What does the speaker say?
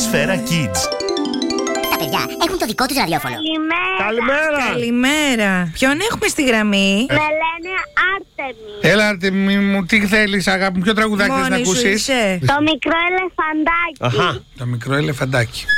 Σφαίρα Kids. Τα παιδιά έχουν το δικό τους ραδιόφωνο. Καλημέρα. Ποιον έχουμε στη γραμμή? Με λένε Άρτεμι. Έλα, Άρτεμι μου, τι θέλεις, αγάπη μου, ποιο τραγουδάκι θες να Μόνη σου ακούσεις? είσαι? Το μικρό ελεφαντάκι. Το μικρό ελεφαντάκι.